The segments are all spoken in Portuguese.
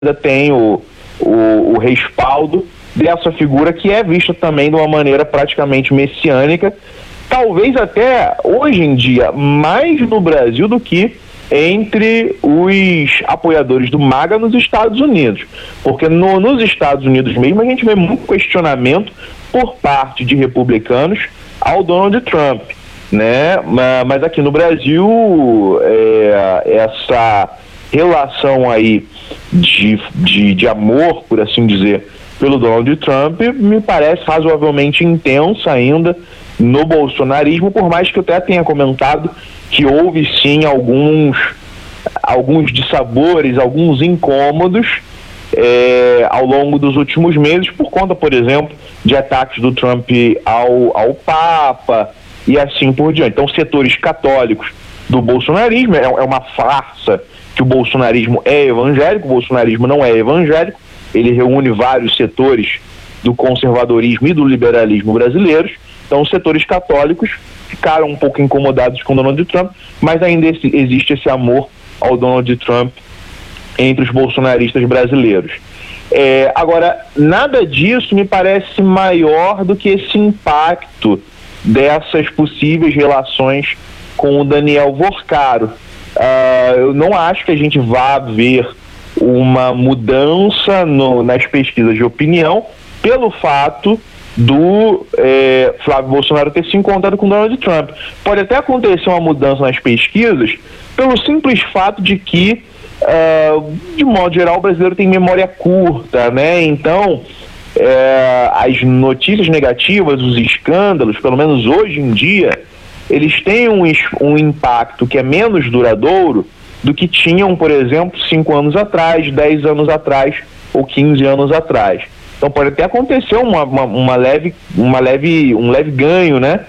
tem o respaldo dessa figura que é vista também de uma maneira praticamente messiânica, talvez até hoje em dia mais no Brasil do que entre os apoiadores do MAGA nos Estados Unidos, porque nos Estados Unidos mesmo a gente vê muito questionamento por parte de republicanos ao Donald Trump, né? Mas aqui no Brasil essa relação aí de amor, por assim dizer, pelo Donald Trump me parece razoavelmente intensa ainda no bolsonarismo, por mais que eu até tenha comentado que houve sim alguns dissabores, alguns incômodos ao longo dos últimos meses, por conta, por exemplo, de ataques do Trump ao Papa e assim por diante. Então, setores católicos do bolsonarismo, é uma farsa que o bolsonarismo é evangélico, o bolsonarismo não é evangélico, ele reúne vários setores do conservadorismo e do liberalismo brasileiros. Então, os setores católicos ficaram um pouco incomodados com o Donald Trump, mas ainda existe esse amor ao Donald Trump entre os bolsonaristas brasileiros. Agora, nada disso me parece maior do que esse impacto dessas possíveis relações com o Daniel Vorcaro. Eu não acho que a gente vá ver uma mudança nas pesquisas de opinião pelo fato do Flávio Bolsonaro ter se encontrado com Donald Trump. Pode até acontecer uma mudança nas pesquisas pelo simples fato de que, de modo geral, o brasileiro tem memória curta, né? Então, as notícias negativas, os escândalos, pelo menos hoje em dia, eles têm um impacto que é menos duradouro do que tinham, por exemplo, 5 anos atrás, 10 anos atrás ou 15 anos atrás. Então pode até acontecer um leve ganho, né,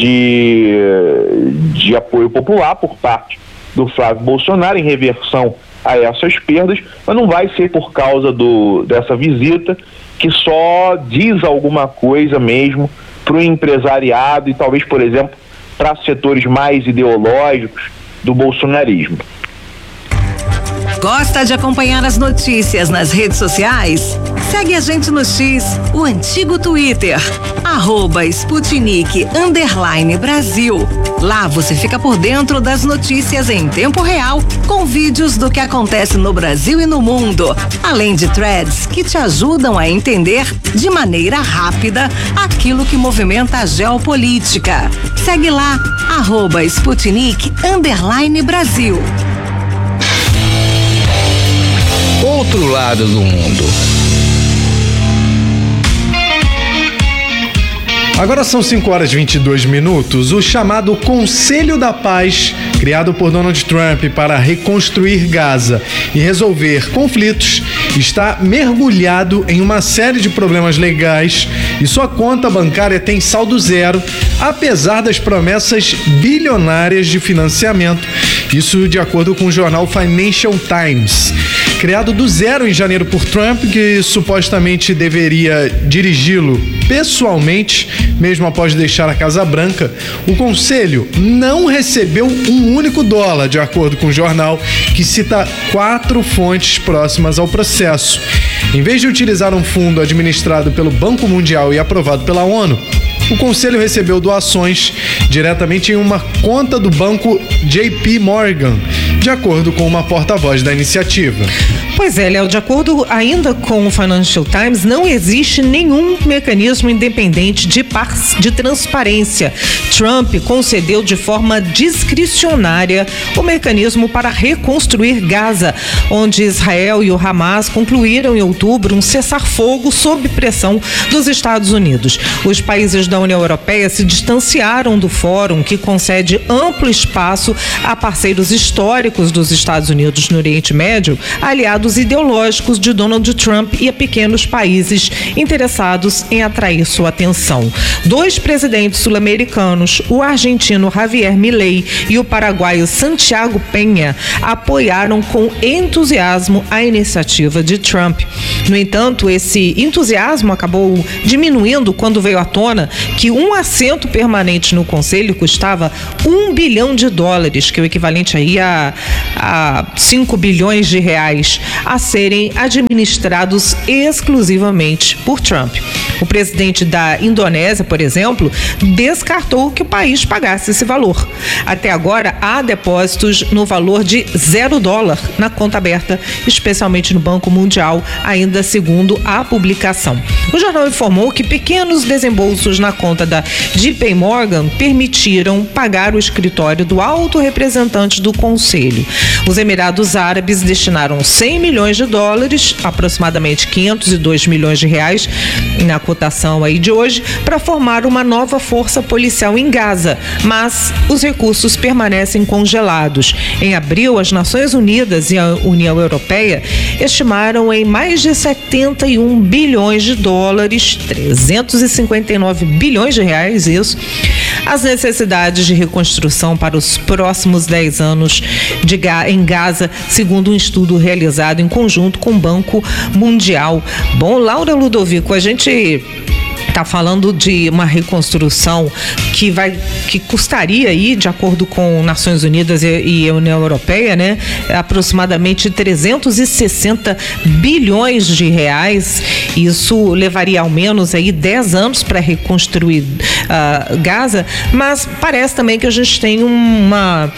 de apoio popular por parte do Flávio Bolsonaro em reversão a essas perdas, mas não vai ser por causa dessa visita, que só diz alguma coisa mesmo para o empresariado e talvez, por exemplo, para setores mais ideológicos do bolsonarismo. Gosta de acompanhar as notícias nas redes sociais? Segue a gente no X, o antigo Twitter, @Sputnik_Brasil. Lá você fica por dentro das notícias em tempo real, com vídeos do que acontece no Brasil e no mundo, além de threads que te ajudam a entender de maneira rápida aquilo que movimenta a geopolítica. Segue lá, @Sputnik_Brasil. Outro lado do mundo. Agora são 5h22. O chamado Conselho da Paz, criado por Donald Trump para reconstruir Gaza e resolver conflitos, está mergulhado em uma série de problemas legais e sua conta bancária tem saldo zero, apesar das promessas bilionárias de financiamento. Isso de acordo com o jornal Financial Times. Criado do zero em janeiro por Trump, que supostamente deveria dirigi-lo pessoalmente, mesmo após deixar a Casa Branca, o Conselho não recebeu um único dólar, de acordo com o jornal, que cita 4 fontes próximas ao processo. Em vez de utilizar um fundo administrado pelo Banco Mundial e aprovado pela ONU, o Conselho recebeu doações diretamente em uma conta do banco JP Morgan, de acordo com uma porta-voz da iniciativa. Pois é, Léo, de acordo ainda com o Financial Times, não existe nenhum mecanismo independente de transparência. Trump concedeu de forma discricionária o mecanismo para reconstruir Gaza, onde Israel e o Hamas concluíram em outubro um cessar-fogo sob pressão dos Estados Unidos. Os países da União Europeia se distanciaram do fórum, que concede amplo espaço a parceiros históricos dos Estados Unidos no Oriente Médio, aliados ideológicos de Donald Trump e a pequenos países interessados em atrair sua atenção. 2 presidentes sul-americanos, o argentino Javier Milei e o paraguaio Santiago Peña, apoiaram com entusiasmo a iniciativa de Trump. No entanto, esse entusiasmo acabou diminuindo quando veio à tona que um assento permanente no Conselho custava $1 bilhão, que é o equivalente aí a 5 bilhões de reais, a serem administrados exclusivamente por Trump. O presidente da Indonésia, por exemplo, descartou que o país pagasse esse valor. Até agora, há depósitos no valor de $0 na conta aberta, especialmente no Banco Mundial, ainda segundo a publicação. O jornal informou que pequenos desembolsos na conta da JP Morgan permitiram pagar o escritório do alto representante do Conselho. Os Emirados Árabes destinaram $100 milhões, aproximadamente 502 milhões de reais, na cotação aí de hoje, para formar uma nova força policial em Gaza, mas os recursos permanecem congelados. Em abril, as Nações Unidas e a União Europeia estimaram em mais de 71 bilhões de dólares, 359 bilhões de reais, isso, as necessidades de reconstrução para os próximos 10 anos em Gaza, segundo um estudo realizado em conjunto com o Banco Mundial. Bom, Laura Ludovico, a gente está falando de uma reconstrução que custaria aí, de acordo com Nações Unidas e a União Europeia, né, aproximadamente 360 bilhões de reais. Isso levaria ao menos aí 10 anos para reconstruir Gaza, mas parece também que a gente tem uma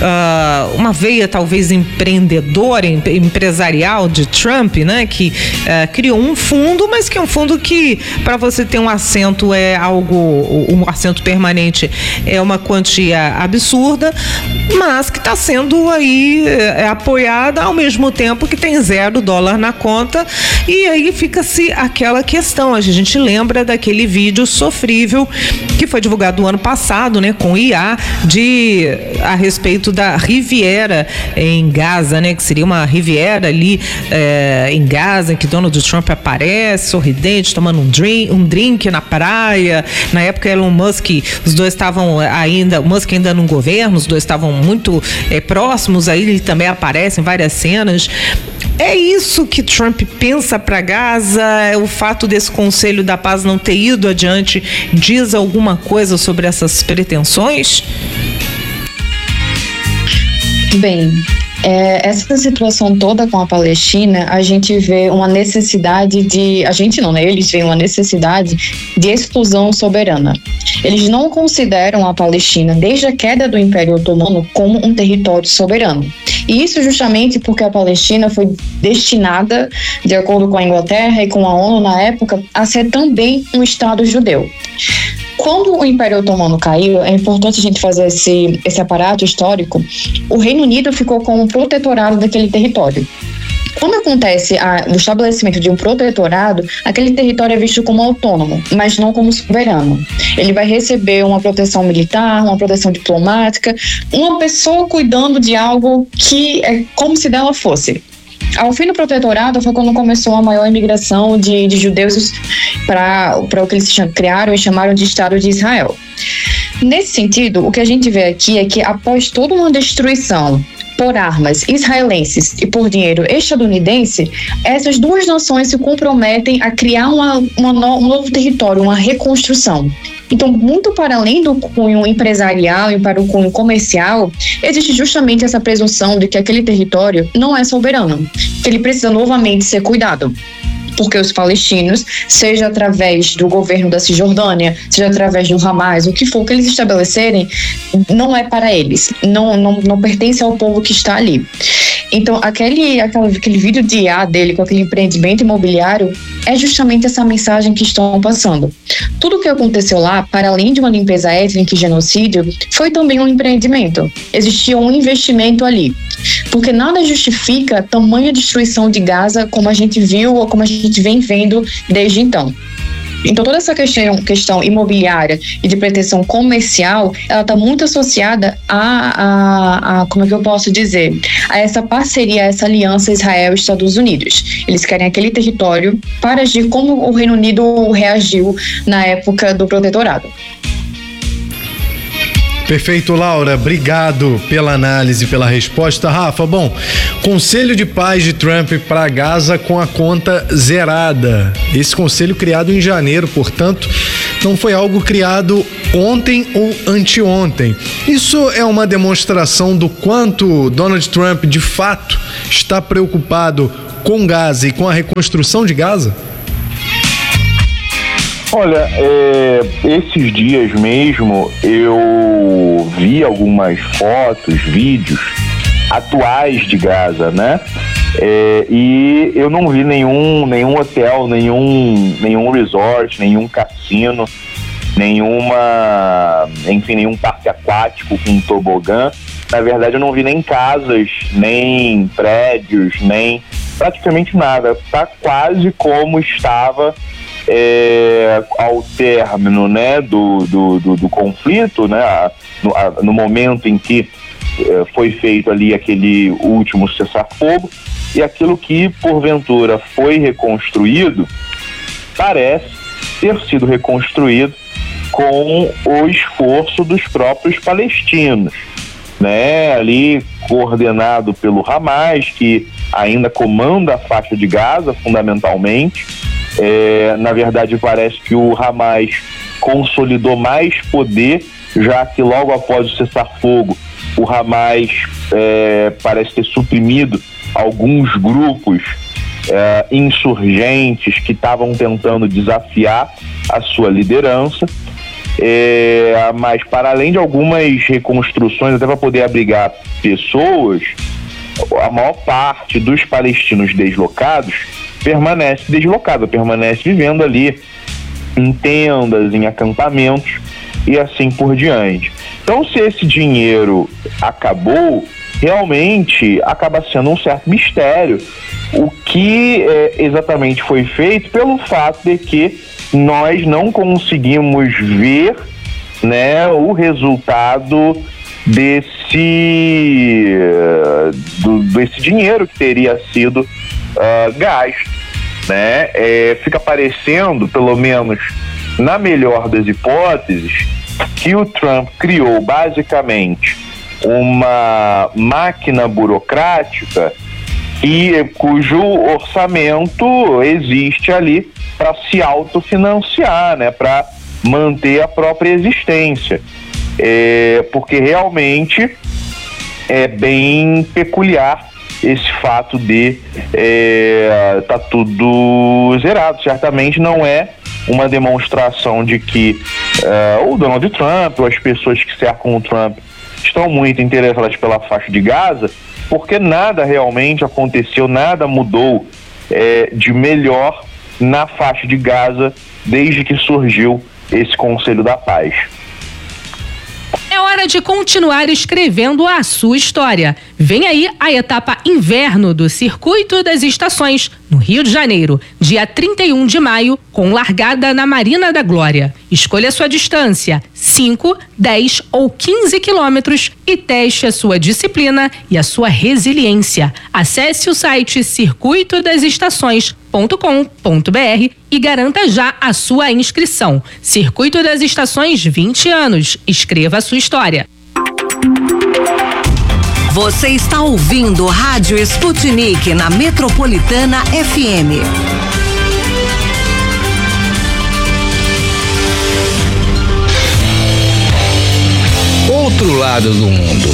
veia talvez empreendedora, empresarial de Trump, né, que criou um fundo, mas que é um fundo que, para você ter um assento um assento permanente, é uma quantia absurda, mas que está sendo aí apoiada ao mesmo tempo que tem $0 na conta. E aí fica-se aquela questão, a gente lembra daquele vídeo sofrível que foi divulgado no ano passado, né, com IA, a respeito da Riviera em Gaza, né, que seria uma Riviera ali em Gaza, em que Donald Trump aparece sorridente, tomando um drink na praia. Na época, Elon Musk, os dois estavam ainda, o Musk ainda no governo, os dois estavam muito próximos, aí ele também aparece em várias cenas. É isso que Trump pensa para Gaza? O fato desse Conselho da Paz não ter ido adiante diz alguma coisa sobre essas pretensões? Bem, essa situação toda com a Palestina, a gente vê uma necessidade eles veem uma necessidade de exclusão soberana. Eles não consideram a Palestina, desde a queda do Império Otomano, como um território soberano. E isso justamente porque a Palestina foi destinada, de acordo com a Inglaterra e com a ONU na época, a ser também um Estado judeu. Quando o Império Otomano caiu, é importante a gente fazer esse aparato histórico, o Reino Unido ficou com o protetorado daquele território. Quando acontece o estabelecimento de um protetorado, aquele território é visto como autônomo, mas não como soberano. Ele vai receber uma proteção militar, uma proteção diplomática, uma pessoa cuidando de algo que é como se dela fosse. Ao fim do protetorado foi quando começou a maior imigração de judeus para o que eles criaram e chamaram de Estado de Israel. Nesse sentido, o que a gente vê aqui é que após toda uma destruição por armas israelenses e por dinheiro estadunidense, essas duas nações se comprometem a criar um novo território, uma reconstrução. Então, muito para além do cunho empresarial e para o cunho comercial, existe justamente essa presunção de que aquele território não é soberano, que ele precisa novamente ser cuidado. Porque os palestinos, seja através do governo da Cisjordânia, seja através do Hamas, o que for que eles estabelecerem, não é para eles, não pertence ao povo que está ali. Então, aquele vídeo de IA dele com aquele empreendimento imobiliário é justamente essa mensagem que estão passando. Tudo o que aconteceu lá, para além de uma limpeza étnica e genocídio, foi também um empreendimento. Existia um investimento ali. Porque nada justifica tamanha destruição de Gaza como a gente viu ou como a gente vem vendo desde então. Então, toda essa questão imobiliária e de pretensão comercial, ela está muito associada a como é que eu posso dizer, a essa parceria, a essa aliança Israel-Estados Unidos. Eles querem aquele território para agir como o Reino Unido reagiu na época do protetorado. Perfeito, Laura. Obrigado pela análise, pela resposta. Rafa, bom, conselho de paz de Trump para Gaza com a conta zerada. Esse conselho criado em janeiro, portanto, não foi algo criado ontem ou anteontem. Isso é uma demonstração do quanto Donald Trump, de fato, está preocupado com Gaza e com a reconstrução de Gaza? Olha, esses dias mesmo eu vi algumas fotos, vídeos atuais de Gaza, né? E eu não vi nenhum hotel, nenhum resort, nenhum cassino, nenhum parque aquático com tobogã. Na verdade, eu não vi nem casas, nem prédios, nem praticamente nada. Tá quase como estava ao término, né, do conflito, né, no momento em que foi feito ali aquele último cessar-fogo, e aquilo que porventura foi reconstruído parece ter sido reconstruído com o esforço dos próprios palestinos, né, ali coordenado pelo Hamas, que ainda comanda a faixa de Gaza fundamentalmente. Na verdade, parece que o Hamas consolidou mais poder, já que logo após o cessar-fogo, o Hamas parece ter suprimido alguns grupos insurgentes que estavam tentando desafiar a sua liderança. Mas, para além de algumas reconstruções, até para poder abrigar pessoas, a maior parte dos palestinos deslocados permanece deslocada, permanece vivendo ali em tendas, em acampamentos e assim por diante. Então, se esse dinheiro acabou, realmente acaba sendo um certo mistério o que exatamente foi feito, pelo fato de que nós não conseguimos ver, né, o resultado desse dinheiro que teria sido gasto, né? Fica parecendo, pelo menos na melhor das hipóteses, que o Trump criou basicamente uma máquina burocrática cujo orçamento existe ali para se autofinanciar, né? Para manter a própria existência, porque realmente é bem peculiar esse fato de tá tudo zerado. Certamente não é uma demonstração de que o Donald Trump ou as pessoas que cercam o Trump estão muito interessadas pela faixa de Gaza, porque nada realmente aconteceu, nada mudou de melhor na faixa de Gaza desde que surgiu esse Conselho da Paz. É hora de continuar escrevendo a sua história. Vem aí a etapa inverno do Circuito das Estações, no Rio de Janeiro, dia 31 de maio, com largada na Marina da Glória. Escolha sua distância, 5, 10 ou 15 quilômetros, e teste a sua disciplina e a sua resiliência. Acesse o site circuitodasestações.com.br e garanta já a sua inscrição. Circuito das Estações, 20 anos. Escreva a sua história. Você está ouvindo Rádio Sputnik na Metropolitana FM. Outro lado do mundo.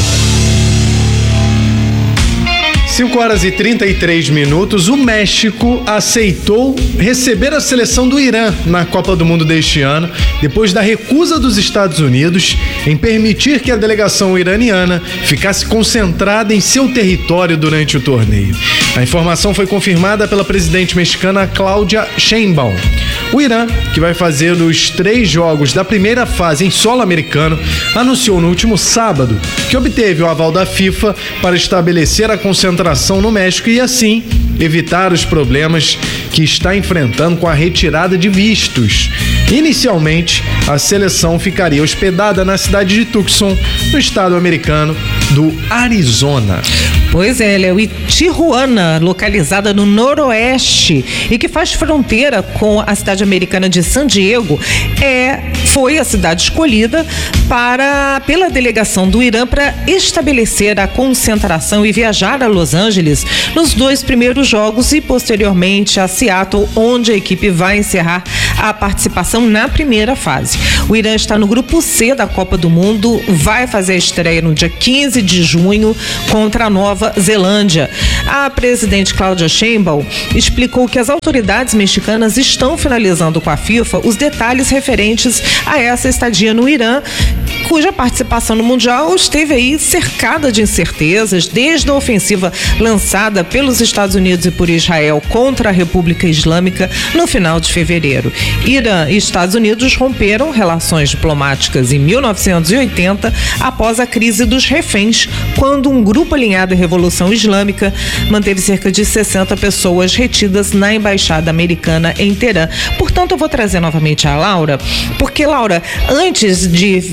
5h33, o México aceitou receber a seleção do Irã na Copa do Mundo deste ano, depois da recusa dos Estados Unidos em permitir que a delegação iraniana ficasse concentrada em seu território durante o torneio. A informação foi confirmada pela presidente mexicana Claudia Sheinbaum. O Irã, que vai fazer os 3 jogos da primeira fase em solo americano, anunciou no último sábado que obteve o aval da FIFA para estabelecer a concentração no México e assim evitar os problemas que está enfrentando com a retirada de vistos. Inicialmente, a seleção ficaria hospedada na cidade de Tucson, no estado americano do Arizona. Pois é, Léo, e Tijuana, localizada no noroeste e que faz fronteira com a cidade americana de San Diego, foi a cidade escolhida pela delegação do Irã para estabelecer a concentração e viajar a Los Angeles nos 2 primeiros jogos e posteriormente a Seattle, onde a equipe vai encerrar a participação na primeira fase. O Irã está no grupo C da Copa do Mundo, vai fazer a estreia no dia 15 de junho contra a Nova Zelândia. A presidente Cláudia Sheinbaum explicou que as autoridades mexicanas estão finalizando com a FIFA os detalhes referentes a essa estadia no Irã, cuja participação no Mundial esteve aí cercada de incertezas desde a ofensiva lançada pelos Estados Unidos e por Israel contra a República Islâmica no final de fevereiro. Irã e Estados Unidos romperam relações diplomáticas em 1980 após a crise dos reféns, quando um grupo alinhado à Revolução Islâmica manteve cerca de 60 pessoas retidas na embaixada americana em Teherã. Portanto, eu vou trazer novamente a Laura, porque, Laura, antes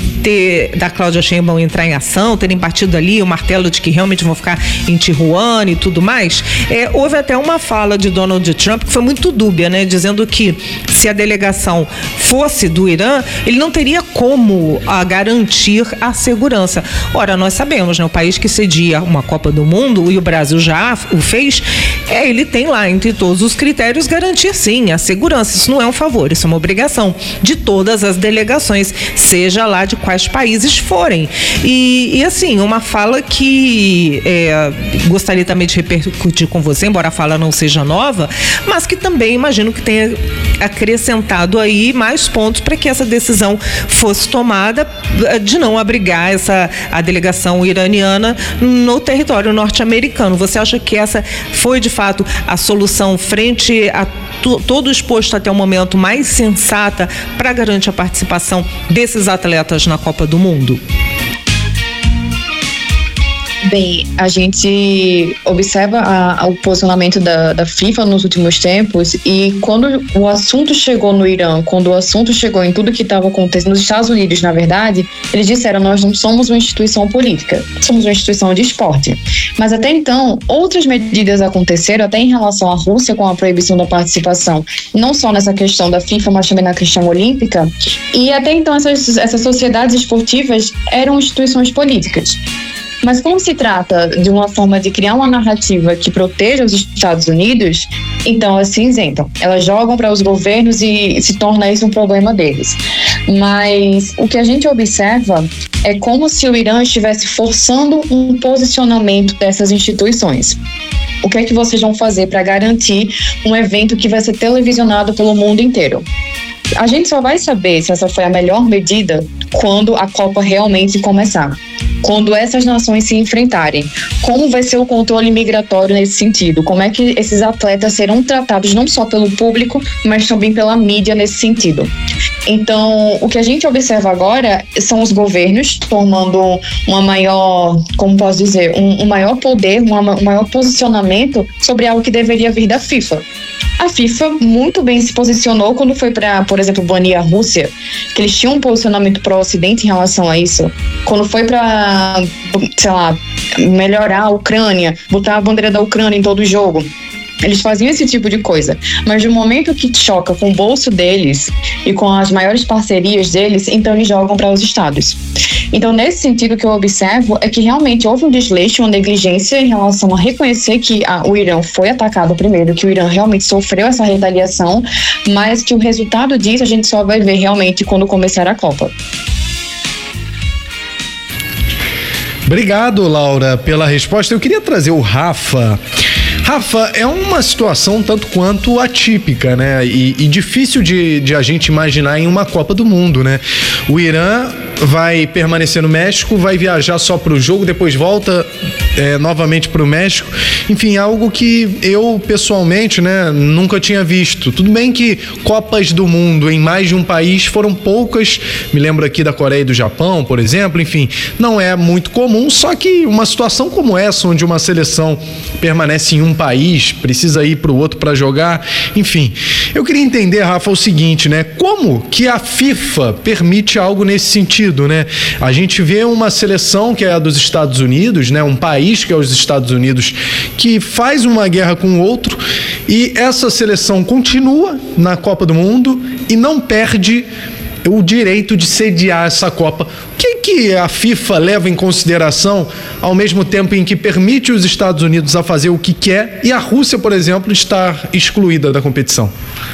da Cláudia Sheinbaum entrar em ação, terem batido ali o martelo de que realmente vão ficar em Tijuana e tudo mais, houve até uma fala de Donald Trump que foi muito dúbia, né? Dizendo que se a delegação fosse do Irã, ele não teria como garantir a segurança. Ora, nós sabemos, né? O país que cedia uma Copa do Mundo, e o Brasil já o fez, ele tem lá, entre todos os critérios, garantir sim a segurança. Isso não é um favor, isso é uma obrigação de todas as delegações, seja lá de quais países forem. E assim, uma fala que gostaria também de repercutir com você, embora a fala não seja nova, mas que também imagino que tenha acrescentado aí mais pontos para que essa decisão fosse tomada de não abrigar a delegação iraniana no território norte-americano. Você acha que essa foi de fato a solução frente a todo exposto até o momento mais sensata para garantir a participação desses atletas na Copa do Mundo? Bem, a gente observa o posicionamento da FIFA nos últimos tempos, e quando o assunto chegou no Irã, quando o assunto chegou em tudo que estava acontecendo nos Estados Unidos, na verdade, eles disseram: nós não somos uma instituição política, somos uma instituição de esporte. Mas até então, outras medidas aconteceram, até em relação à Rússia, com a proibição da participação, não só nessa questão da FIFA, mas também na questão olímpica, e até então essas sociedades esportivas eram instituições políticas. Mas como se trata de uma forma de criar uma narrativa que proteja os Estados Unidos, então elas se isentam. Elas jogam para os governos e se torna isso um problema deles. Mas o que a gente observa é como se o Irã estivesse forçando um posicionamento dessas instituições. O que é que vocês vão fazer para garantir um evento que vai ser televisionado pelo mundo inteiro? A gente só vai saber se essa foi a melhor medida quando a Copa realmente começar. Quando essas nações se enfrentarem, como vai ser o controle migratório nesse sentido? Como é que esses atletas serão tratados não só pelo público, mas também pela mídia nesse sentido? Então, o que a gente observa agora são os governos tomando uma maior, como posso dizer, um maior poder, um maior posicionamento sobre algo que deveria vir da FIFA. A FIFA muito bem se posicionou quando foi para, por exemplo, banir a Rússia, que eles tinham um posicionamento pró-Ocidente em relação a isso. Quando foi para, sei lá, melhorar a Ucrânia, botar a bandeira da Ucrânia em todo o jogo. Eles faziam esse tipo de coisa, mas no momento que choca com o bolso deles e com as maiores parcerias deles, então eles jogam para os estados. Então, nesse sentido, o que eu observo é que realmente houve um desleixo, uma negligência em relação a reconhecer que o Irã foi atacado primeiro, que o Irã realmente sofreu essa retaliação, mas que o resultado disso a gente só vai ver realmente quando começar a Copa. Obrigado, Laura, pela resposta. Eu queria trazer o Rafa. Rafa, é uma situação tanto quanto atípica, né? E difícil de a gente imaginar em uma Copa do Mundo, né? O Irã vai permanecer no México, vai viajar só pro jogo, depois volta novamente pro México. Enfim, algo que eu pessoalmente, né, nunca tinha visto. Tudo bem que Copas do Mundo em mais de um país foram poucas, me lembro aqui da Coreia e do Japão, por exemplo, enfim, não é muito comum, só que uma situação como essa, onde uma seleção permanece em um país, precisa ir pro outro para jogar, enfim. Eu queria entender, Rafa, o seguinte, né, como que a FIFA permite algo nesse sentido, né? A gente vê uma seleção que é a dos Estados Unidos, né, um país que é os Estados Unidos, que faz uma guerra com o outro, e essa seleção continua na Copa do Mundo e não perde o direito de sediar essa Copa. O que a FIFA leva em consideração ao mesmo tempo em que permite os Estados Unidos a fazer o que quer e a Rússia, por exemplo, estar excluída da competição?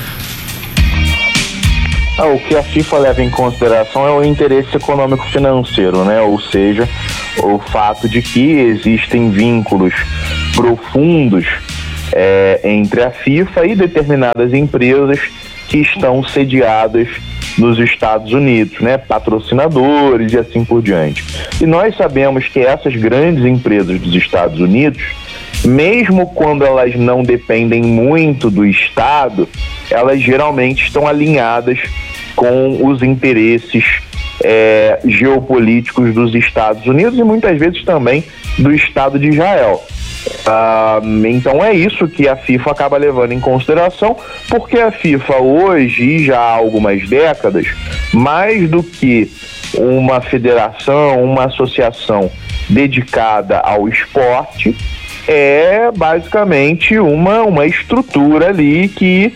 O que a FIFA leva em consideração é o interesse econômico-financeiro, né? Ou seja, o fato de que existem vínculos profundos entre a FIFA e determinadas empresas que estão sediadas nos Estados Unidos, né? Patrocinadores e assim por diante. E nós sabemos que essas grandes empresas dos Estados Unidos, mesmo quando elas não dependem muito do Estado, elas geralmente estão alinhadas com os interesses geopolíticos dos Estados Unidos e muitas vezes também do Estado de Israel. Então é isso que a FIFA acaba levando em consideração, porque a FIFA hoje, e já há algumas décadas, mais do que uma federação, uma associação dedicada ao esporte, é basicamente uma estrutura ali que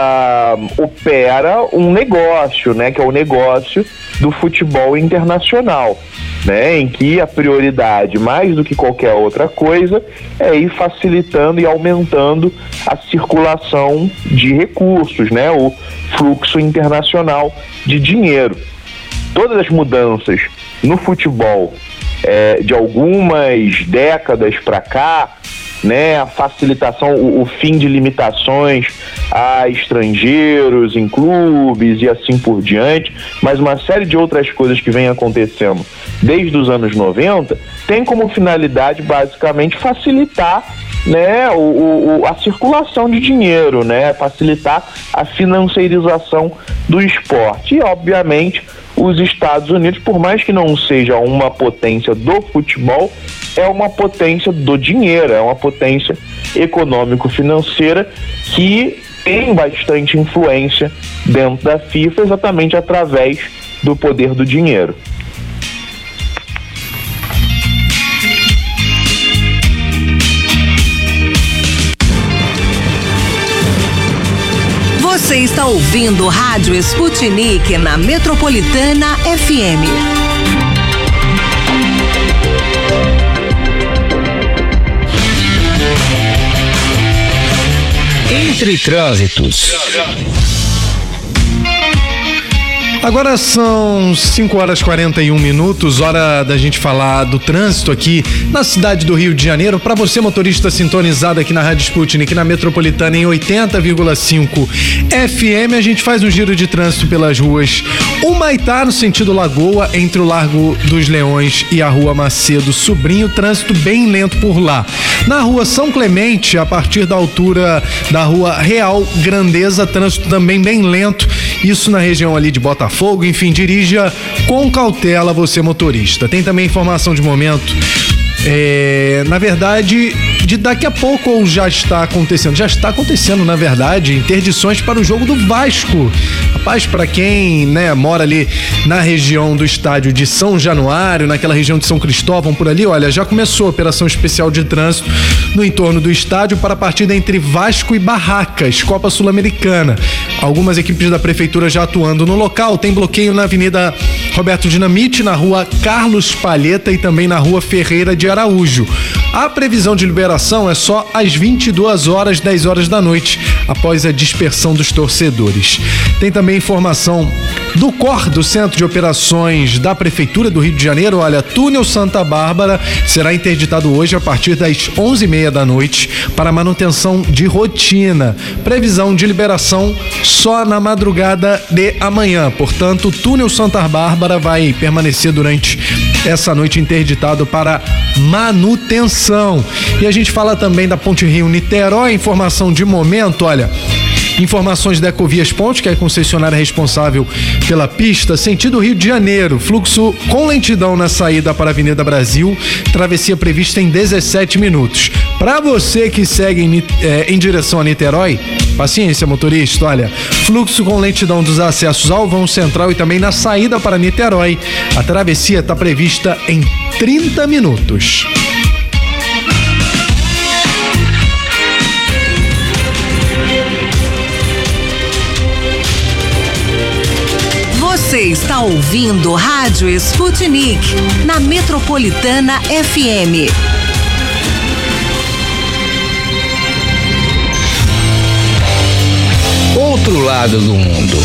opera um negócio, né, que é o negócio do futebol internacional, né, em que a prioridade, mais do que qualquer outra coisa, é ir facilitando e aumentando a circulação de recursos, né, o fluxo internacional de dinheiro. Todas as mudanças no futebol de algumas décadas para cá, né, a facilitação, o fim de limitações a estrangeiros em clubes e assim por diante, mas uma série de outras coisas que vem acontecendo desde os anos 90, tem como finalidade basicamente facilitar, né, a circulação de dinheiro, né, facilitar a financiarização do esporte. E obviamente os Estados Unidos, por mais que não seja uma potência do futebol, é uma potência do dinheiro, é uma potência econômico-financeira que tem bastante influência dentro da FIFA exatamente através do poder do dinheiro. Você está ouvindo Rádio Sputnik na Metropolitana FM. Entre trânsitos. Agora são 5h41, hora da gente falar do trânsito aqui na cidade do Rio de Janeiro. Para você, motorista sintonizado aqui na Rádio Sputnik, na Metropolitana em 80,5 FM, a gente faz um giro de trânsito pelas ruas Humaitá, no sentido Lagoa, entre o Largo dos Leões e a Rua Macedo Sobrinho, trânsito bem lento por lá. Na Rua São Clemente, a partir da altura da Rua Real Grandeza, trânsito também bem lento, isso na região ali de Botafogo. Enfim, dirija com cautela, você motorista. Tem também informação de momento, na verdade, de daqui a pouco, ou já está acontecendo, na verdade, interdições para o jogo do Vasco. Rapaz, para quem, né, mora ali na região do estádio de São Januário, naquela região de São Cristóvão, por ali, olha, já começou a operação especial de trânsito no entorno do estádio para a partida entre Vasco e Barracas, Copa Sul-Americana. Algumas equipes da prefeitura já atuando no local. Tem bloqueio na Avenida Roberto Dinamite, na Rua Carlos Palheta e também na Rua Ferreira de Araújo. A previsão de liberação é só às 22 horas, 10 horas da noite, após a dispersão dos torcedores. Tem também informação Do COR, do Centro de Operações da Prefeitura do Rio de Janeiro, olha, túnel Santa Bárbara será interditado hoje a partir das 11h30 da noite para manutenção de rotina. Previsão de liberação só na madrugada de amanhã. Portanto, o túnel Santa Bárbara vai permanecer durante essa noite interditado para manutenção. E a gente fala também da Ponte Rio-Niterói, informação de momento, olha, informações da Ecovias Ponte, que é a concessionária responsável pela pista, sentido Rio de Janeiro, fluxo com lentidão na saída para a Avenida Brasil, travessia prevista em 17 minutos. Para você que segue em direção a Niterói, paciência, motorista, olha, fluxo com lentidão dos acessos ao vão central e também na saída para Niterói. A travessia está prevista em 30 minutos. Você está ouvindo Rádio Sputnik, na Metropolitana FM. Outro lado do mundo.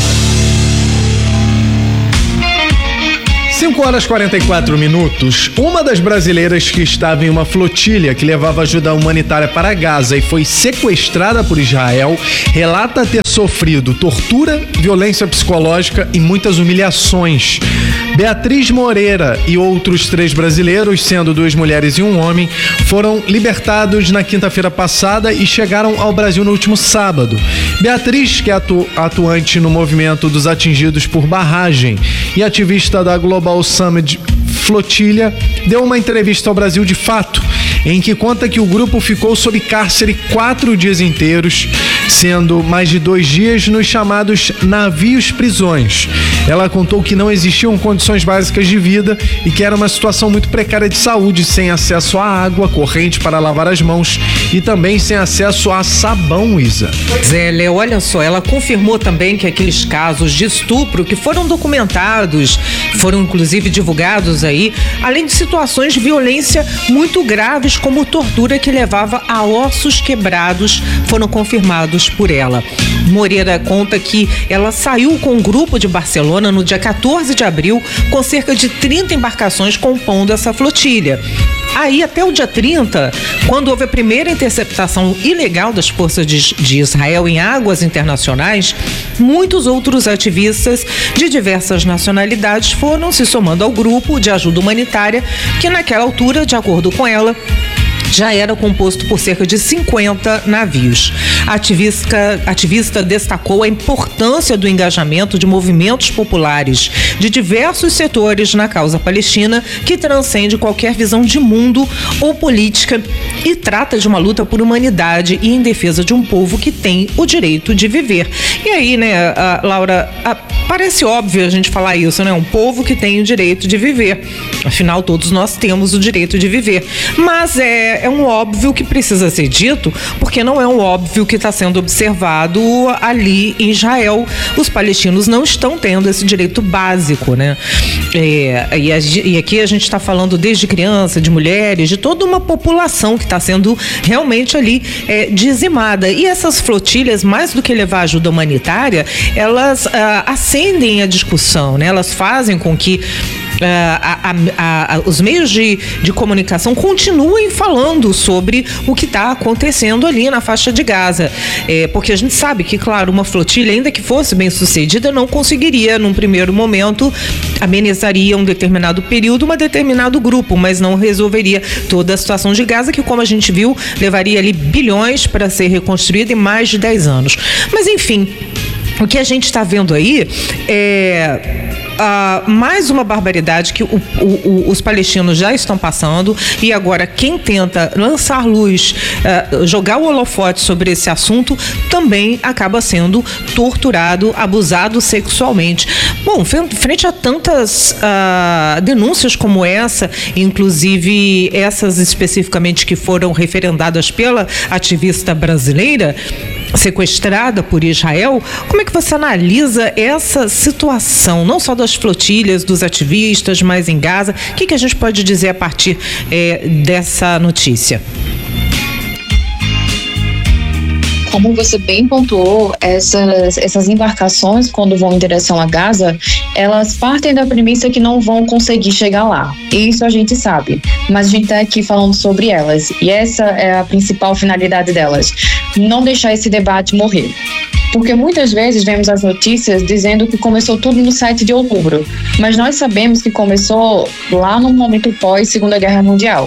5h44. Uma das brasileiras que estava em uma flotilha que levava ajuda humanitária para Gaza e foi sequestrada por Israel relata ter sofrido tortura, violência psicológica e muitas humilhações. Beatriz Moreira e outros 3 brasileiros, sendo 2 mulheres e um homem, foram libertados na quinta-feira passada e chegaram ao Brasil no último sábado. Beatriz, que é atuante no movimento dos atingidos por barragem e ativista da Global Summit Flotilha, deu uma entrevista ao Brasil de Fato, em que conta que o grupo ficou sob cárcere 4 dias inteiros, sendo mais de 2 dias nos chamados navios-prisões. Ela contou que não existiam condições básicas de vida e que era uma situação muito precária de saúde, sem acesso à água corrente para lavar as mãos e também sem acesso a sabão, Isa. Zé, Léo, olha só, ela confirmou também que aqueles casos de estupro que foram documentados, foram inclusive divulgados aí, além de situações de violência muito graves, como tortura que levava a ossos quebrados, foram confirmados por ela. Moreira conta que ela saiu com um grupo de Barcelona no dia 14 de abril, com cerca de 30 embarcações compondo essa flotilha. Aí, até o dia 30, quando houve a primeira interceptação ilegal das forças de Israel em águas internacionais, muitos outros ativistas de diversas nacionalidades foram se somando ao grupo de ajuda humanitária, que naquela altura, de acordo com ela, já era composto por cerca de 50 navios. A ativista destacou a importância do engajamento de movimentos populares de diversos setores na causa palestina, que transcende qualquer visão de mundo ou política e trata de uma luta por humanidade e em defesa de um povo que tem o direito de viver. E aí, né, Laura, parece óbvio a gente falar isso, né? Um povo que tem o direito de viver. Afinal, todos nós temos o direito de viver. Mas é um óbvio que precisa ser dito, porque não é um óbvio que está sendo observado ali em Israel. Os palestinos não estão tendo esse direito básico, né? E aqui a gente está falando desde criança, de mulheres, de toda uma população que está sendo realmente ali dizimada. E essas flotilhas, mais do que levar ajuda humanitária, elas acendem a discussão, né? Elas fazem com que os meios de comunicação continuem falando sobre o que está acontecendo ali na faixa de Gaza, porque a gente sabe que, claro, uma flotilha, ainda que fosse bem sucedida, não conseguiria, num primeiro momento, amenizaria um determinado período, um determinado grupo, mas não resolveria toda a situação de Gaza, que, como a gente viu, levaria ali bilhões para ser reconstruída em mais de 10 anos. Mas, enfim, o que a gente está vendo aí é mais uma barbaridade que os palestinos já estão passando, e agora quem tenta lançar luz, jogar o holofote sobre esse assunto, também acaba sendo torturado, abusado sexualmente. Bom, frente a tantas denúncias como essa, inclusive essas especificamente que foram referendadas pela ativista brasileira, sequestrada por Israel, como é que você analisa essa situação, não só das flotilhas, dos ativistas, mas em Gaza? O que a gente pode dizer a partir dessa notícia? Como você bem pontuou, essas embarcações, quando vão em direção a Gaza, elas partem da premissa que não vão conseguir chegar lá. Isso a gente sabe, mas a gente está aqui falando sobre elas. E essa é a principal finalidade delas: não deixar esse debate morrer. Porque muitas vezes vemos as notícias dizendo que começou tudo no 7 de outubro, mas nós sabemos que começou lá no momento pós-Segunda Guerra Mundial.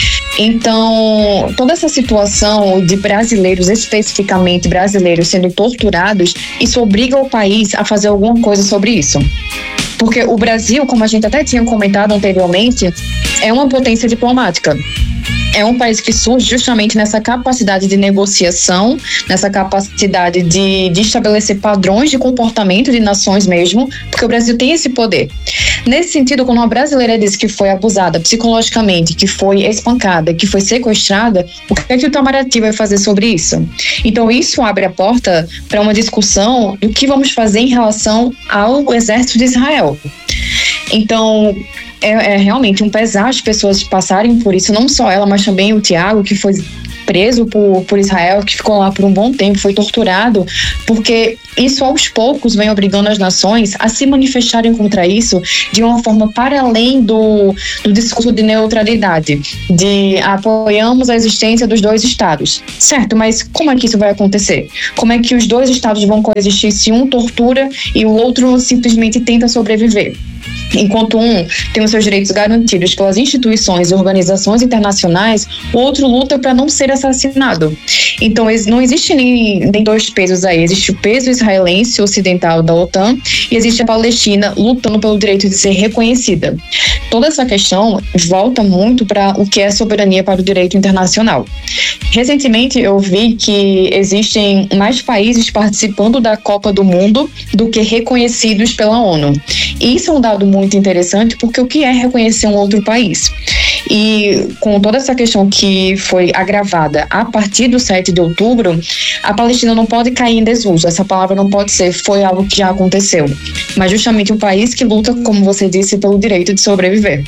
Então, toda essa situação de brasileiros, especificamente brasileiros, sendo torturados, isso obriga o país a fazer alguma coisa sobre isso. Porque o Brasil, como a gente até tinha comentado anteriormente, é uma potência diplomática. É um país que surge justamente nessa capacidade de negociação, nessa capacidade de estabelecer padrões de comportamento de nações mesmo, porque o Brasil tem esse poder. Nesse sentido, quando uma brasileira diz que foi abusada psicologicamente, que foi espancada, que foi sequestrada, o que é que o Itamaraty vai fazer sobre isso? Então, isso abre a porta para uma discussão do que vamos fazer em relação ao exército de Israel. Então, é realmente um pesar as pessoas passarem por isso, não só ela, mas também o Tiago, que foi preso por Israel, que ficou lá por um bom tempo, foi torturado, porque isso aos poucos vem obrigando as nações a se manifestarem contra isso de uma forma para além do discurso de neutralidade, de apoiamos a existência dos dois estados. Certo, mas como é que isso vai acontecer? Como é que os dois estados vão coexistir se um tortura e o outro simplesmente tenta sobreviver? Enquanto um tem os seus direitos garantidos pelas instituições e organizações internacionais, o outro luta para não ser assassinado. Então, não existe nem dois pesos aí. Existe o peso israelense ocidental da OTAN e existe a Palestina lutando pelo direito de ser reconhecida. Toda essa questão volta muito para o que é soberania para o direito internacional. Recentemente, eu vi que existem mais países participando da Copa do Mundo do que reconhecidos pela ONU. E isso é um dado muito interessante, porque o que é reconhecer um outro país? E com toda essa questão que foi agravada a partir do 7 de outubro, a Palestina não pode cair em desuso. Essa palavra não pode ser foi algo que já aconteceu, mas justamente um país que luta, como você disse, pelo direito de sobreviver.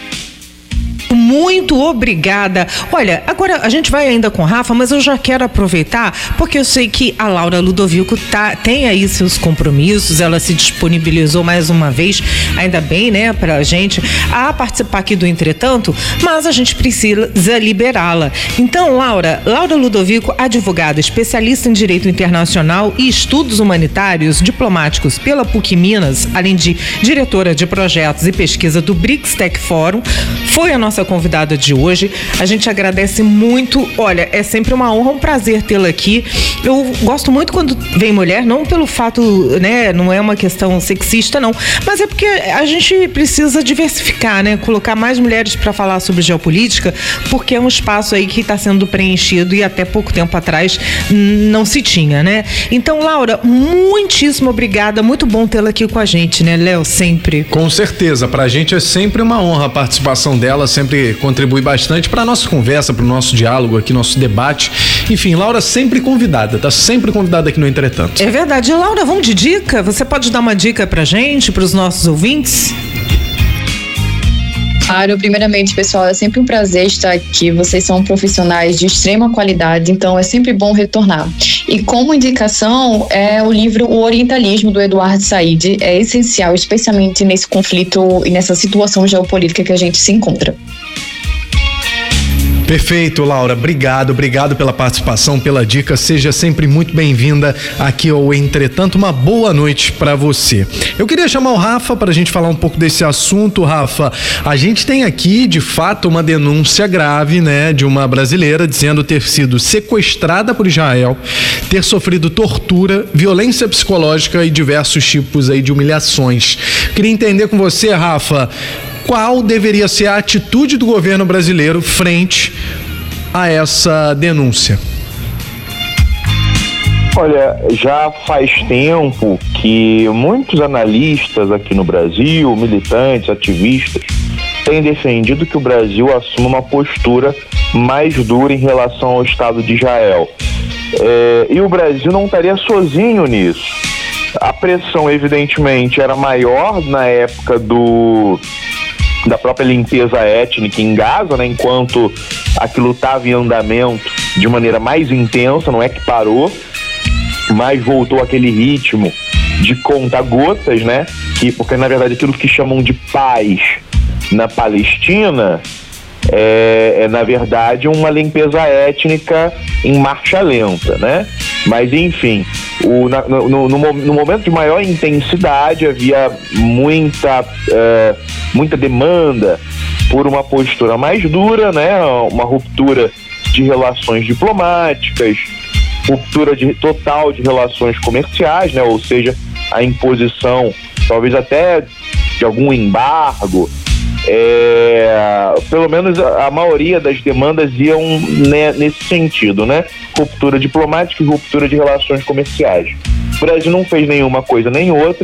Muito obrigada. Olha, agora a gente vai ainda com o Rafa, mas eu já quero aproveitar, porque eu sei que a Laura Ludovico tem aí seus compromissos, ela se disponibilizou mais uma vez, ainda bem, né, pra gente, a participar aqui do Entretanto, mas a gente precisa liberá-la. Então, Laura Ludovico, advogada, especialista em Direito Internacional e Estudos Humanitários Diplomáticos pela PUC Minas, além de diretora de projetos e pesquisa do BRICS Tech Forum, foi a nossa convidada de hoje. A gente agradece muito. Olha, é sempre uma honra, um prazer tê-la aqui. Eu gosto muito quando vem mulher, não pelo fato, né, não é uma questão sexista, não, mas é porque a gente precisa diversificar, né, colocar mais mulheres para falar sobre geopolítica, porque é um espaço aí que está sendo preenchido e até pouco tempo atrás não se tinha, né? Então, Laura, muitíssimo obrigada, muito bom tê-la aqui com a gente, né, Léo, sempre. Com certeza, pra gente é sempre uma honra a participação dela, sempre contribui bastante para a nossa conversa, para o nosso diálogo aqui, nosso debate. Enfim, Laura sempre convidada, tá sempre convidada aqui no Entretanto. É verdade. Laura, vamos de dica? Você pode dar uma dica pra gente, pros nossos ouvintes? Claro, primeiramente, pessoal, é sempre um prazer estar aqui. Vocês são profissionais de extrema qualidade, então é sempre bom retornar. E como indicação, é o livro O Orientalismo, do Eduardo Said. É essencial, especialmente nesse conflito e nessa situação geopolítica que a gente se encontra. Perfeito, Laura. Obrigado pela participação, pela dica. Seja sempre muito bem-vinda aqui ao Entretanto. Uma boa noite para você. Eu queria chamar o Rafa para a gente falar um pouco desse assunto. Rafa, a gente tem aqui, de fato, uma denúncia grave, né, de uma brasileira dizendo ter sido sequestrada por Israel, ter sofrido tortura, violência psicológica e diversos tipos aí de humilhações. Queria entender com você, Rafa, qual deveria ser a atitude do governo brasileiro frente a essa denúncia? Olha, já faz tempo que muitos analistas aqui no Brasil, militantes, ativistas, têm defendido que o Brasil assuma uma postura mais dura em relação ao Estado de Israel. E o Brasil não estaria sozinho nisso. A pressão, evidentemente, era maior na época da própria limpeza étnica em Gaza, né, enquanto aquilo estava em andamento. de maneira mais intensa, não é que parou, mas voltou aquele ritmo de conta-gotas, né? Porque na verdade aquilo que chamam de paz na Palestina é na verdade uma limpeza étnica em marcha lenta, né? Mas enfim, no momento de maior intensidade havia muita demanda por uma postura mais dura, né? Uma ruptura de relações diplomáticas, ruptura total de relações comerciais, né? Ou seja, a imposição talvez até de algum embargo. Pelo menos a maioria das demandas iam, né, nesse sentido, né? Ruptura diplomática e ruptura de relações comerciais. O Brasil não fez nenhuma coisa nem outra.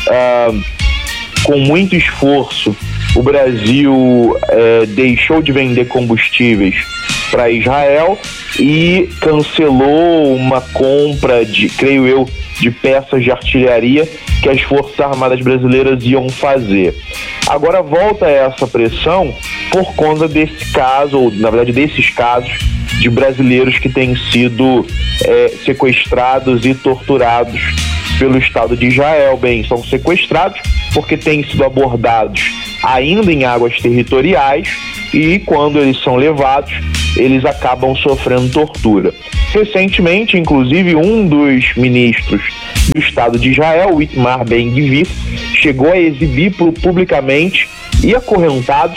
Com muito esforço, o Brasil deixou de vender combustíveis para Israel e cancelou uma compra creio eu, de peças de artilharia que as Forças Armadas brasileiras iam fazer. Agora volta essa pressão por conta desse caso, ou na verdade desses casos de brasileiros que têm sido sequestrados e torturados pelo Estado de Israel. Bem, são sequestrados porque têm sido abordados ainda em águas territoriais e quando eles são levados, eles acabam sofrendo tortura. Recentemente, inclusive, um dos ministros do Estado de Israel, o Itamar Ben-Gvir, chegou a exibir publicamente e acorrentados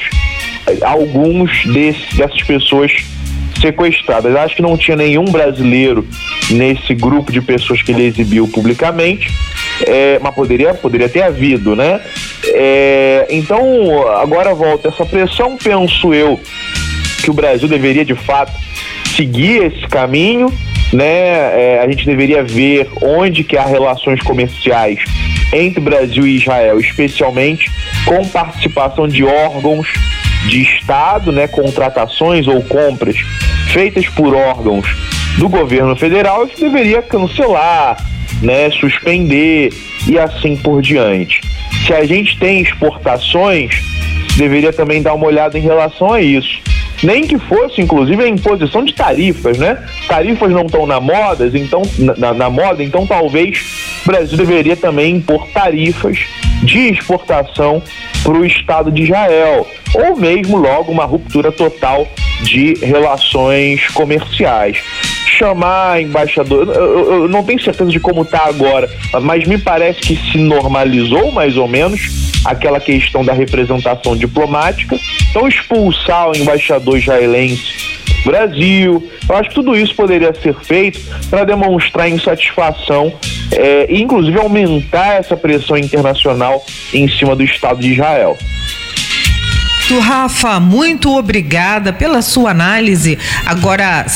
alguns dessas pessoas sequestradas. Acho que não tinha nenhum brasileiro nesse grupo de pessoas que ele exibiu publicamente, mas poderia ter havido, né? Então, agora volta essa pressão, penso eu, que o Brasil deveria de fato seguir esse caminho, né? A gente deveria ver onde que há relações comerciais entre Brasil e Israel, especialmente com participação de órgãos de Estado, né? Contratações ou compras feitas por órgãos do governo federal, que deveria cancelar, né? Suspender e assim por diante. Se a gente tem exportações, deveria também dar uma olhada em relação a isso. Nem que fosse, inclusive, a imposição de tarifas, né? Tarifas não estão na moda, então talvez o Brasil deveria também impor tarifas de exportação para o Estado de Israel, ou mesmo logo uma ruptura total de relações comerciais. Chamar embaixador, eu não tenho certeza de como está agora, mas me parece que se normalizou mais ou menos aquela questão da representação diplomática. Então expulsar o embaixador israelense do Brasil, eu acho que tudo isso poderia ser feito para demonstrar insatisfação e inclusive aumentar essa pressão internacional em cima do Estado de Israel. Rafa, muito obrigada pela sua análise. Agora,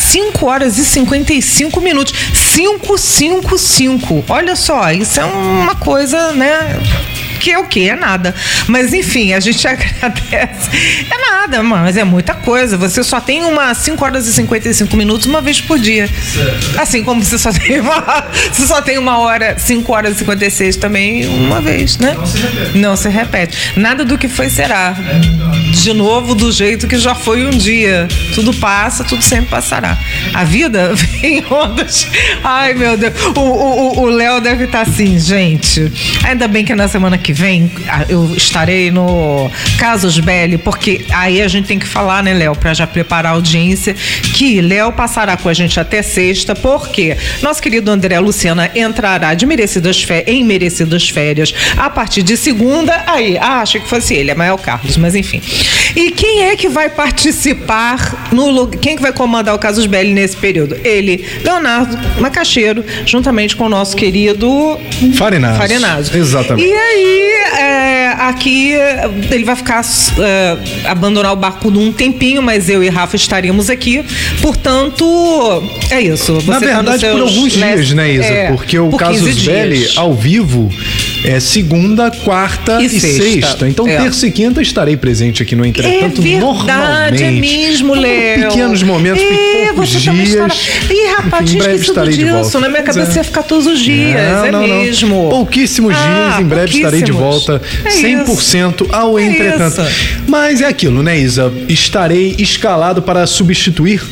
5h55. 5:55. Olha só, isso é uma coisa, né? Que é o quê? É nada. Mas enfim, a gente agradece. É nada, mas é muita coisa. Você só tem 5h55 uma vez por dia. Certo. Assim como você só tem uma hora, 5h56 também uma vez, né? Não se repete. Nada do que foi será. De novo, do jeito que já foi um dia. Tudo passa, tudo sempre passará. A vida vem em ondas. Ai, meu Deus. O Léo deve estar assim, gente. Ainda bem que na semana que vem eu estarei no Casus Belli, porque aí a gente tem que falar, né, Léo, para já preparar a audiência, que Léo passará com a gente até sexta, porque nosso querido André Lucena entrará em merecidas férias a partir de segunda. Achei que fosse ele, é Mael Carlos, mas enfim. E quem é que vai participar quem que vai comandar o Casus Belli nesse período? Ele, Leonardo Macaxeiro, juntamente com o nosso querido Farinazzo. Exatamente. E aí, aqui ele vai ficar abandonar o barco um tempinho, mas eu e Rafa estaremos aqui. Portanto, é isso. Você na verdade, por alguns dias, né, Isa? Porque o Casus Belli ao vivo é segunda, quarta e sexta. Então, terça e quinta estarei presente aqui no Entretanto, normalmente. É mesmo, Léo. Pequenos momentos, poucos dias. Rapaz, tinha esquecido disso. Na minha cabeça ia ficar todos os dias. Não. Mesmo. Pouquíssimos dias, em breve estarei de volta 100% ao Entretanto. Mas é aquilo, né, Isa? Estarei escalado para substituir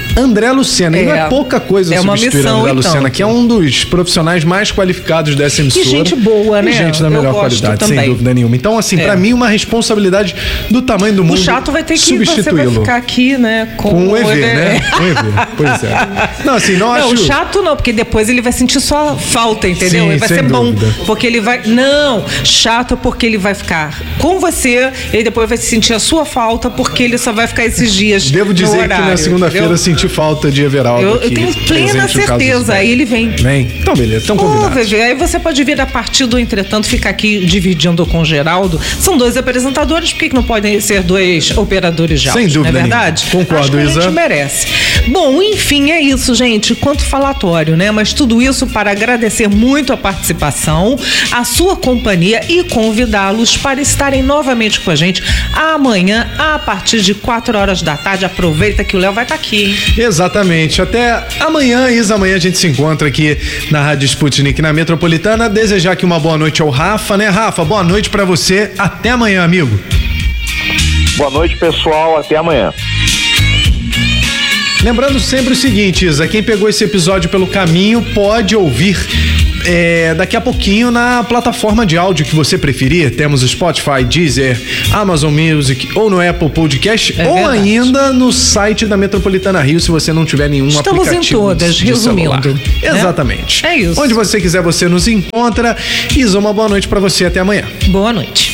André Lucena. E não é pouca coisa substituir André Lucena, que é um dos profissionais mais qualificados dessa emissora. E gente boa, né? E gente da melhor qualidade, também. sem dúvida nenhuma. Então, assim, pra mim, uma responsabilidade do tamanho do mundo. O chato vai ter que você vai ficar aqui, né? Com o EV, né? Com o EV, pois é. Não, assim, não acho... Não, o chato não, porque depois ele vai sentir só falta, entendeu? Sim, ele vai ser dúvida. bom, porque ele vai... Não, chato porque ele vai ficar com você, ele depois vai sentir a sua falta, porque ele só vai ficar esses dias. Devo dizer horário, que na segunda-feira senti falta de Everaldo eu aqui. tenho plena certeza, aí ele vem. Vem? Então, beleza, então combinado. VV, aí você pode vir a partir do entretanto, ficar aqui dividindo com o Geraldo. São 2 apresentadores, por que não podem ser 2 operadores de áudio? Sem dúvida, não é verdade? Concordo, acho que Isa. A gente merece. Bom, enfim, é isso, gente. Quanto falatório, né? Mas tudo isso para agradecer muito a participação, a sua companhia e convidá-los para estarem novamente com a gente amanhã, a partir de 4 horas da tarde. Aproveita que o Léo vai estar aqui, hein? Exatamente. Até amanhã, Isa. Amanhã a gente se encontra aqui na Rádio Sputnik, na Metropolitana. Desejar aqui uma boa noite ao Rafa, né? Rafa, boa noite pra você. Até amanhã, amigo. Boa noite, pessoal. Até amanhã. Lembrando sempre o seguinte, Isa, quem pegou esse episódio pelo caminho pode ouvir daqui a pouquinho na plataforma de áudio que você preferir. Temos o Spotify, Deezer, Amazon Music ou no Apple Podcast ou ainda no site da Metropolitana Rio, se você não tiver nenhum Estamos aplicativo em todas, de resumindo. celular. Exatamente. É isso. Onde você quiser, você nos encontra. Isa, uma boa noite pra você. Até amanhã. Boa noite.